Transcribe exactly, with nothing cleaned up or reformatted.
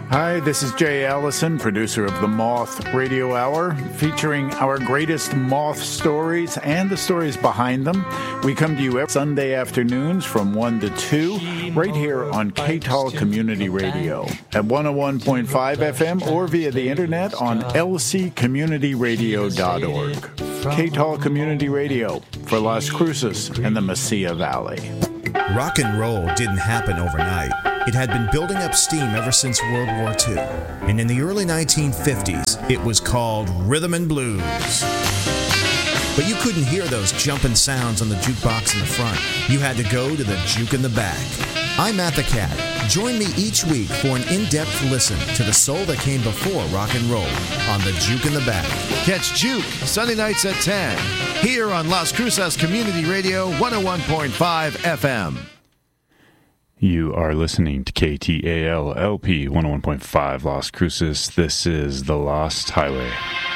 Hi, this is Jay Allison, producer of the Moth Radio Hour, featuring our greatest moth stories and the stories behind them. We come to you every Sunday afternoons from one to two, right here on K T A L Community Radio at one oh one point five F M or via the internet on L C community radio dot org. K T A L Community Radio for Las Cruces and the Mesilla Valley. Rock and roll didn't happen overnight. It had been building up steam ever since World War Two, and in the early nineteen fifties, it was called rhythm and blues. But you couldn't hear those jumping sounds on the jukebox in the front. You had to go to the juke in the back. I'm Matt the Cat. Join me each week for an in-depth listen to the soul that came before rock and roll on the Juke in the Back. Catch Juke Sunday nights at ten, here on Las Cruces Community Radio, one oh one point five F M. You are listening to K T A L L P one oh one point five Las Cruces. This is The Lost Highway.